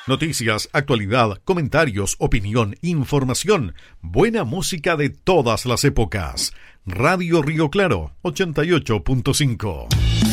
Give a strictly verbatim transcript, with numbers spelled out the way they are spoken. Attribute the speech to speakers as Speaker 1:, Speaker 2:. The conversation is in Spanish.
Speaker 1: Noticias, actualidad, comentarios, opinión, información. Buena música de todas las épocas. Radio Río Claro, ochenta y ocho punto cinco.